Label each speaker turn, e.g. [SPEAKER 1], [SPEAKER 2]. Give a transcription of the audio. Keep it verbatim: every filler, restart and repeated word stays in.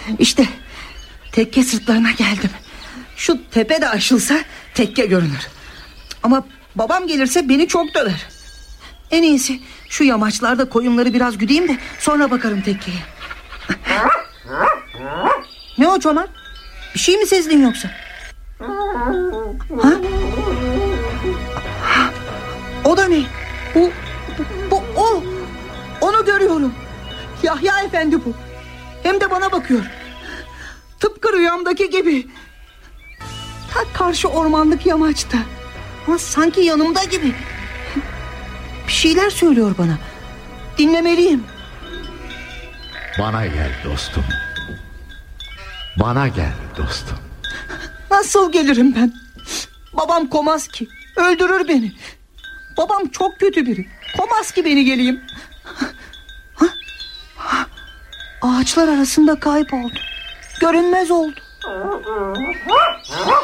[SPEAKER 1] İşte tekke sırtlarına geldim. Şu tepe de aşılsa tekke görünür. Ama babam gelirse beni çok döver. En iyisi şu yamaçlarda koyunları biraz güdeyim de sonra bakarım tekkeye. Ne o Çoban? Bir şey mi sezdin yoksa? Ha? O da ne? Bu, bu, bu o. Onu görüyorum. Yahya Efendi bu. Hem de bana bakıyor. Tıpkı rüyamdaki gibi. Ta karşı ormanlık yamaçta. Ama sanki yanımda gibi. Bir şeyler söylüyor bana. Dinlemeliyim.
[SPEAKER 2] Bana gel dostum. Bana gel dostum.
[SPEAKER 1] Nasıl gelirim ben? Babam komaz ki. Öldürür beni. Babam çok kötü biri. Komaz ki beni geleyim. Ha? Ağaçlar arasında kayboldu. Görünmez oldu.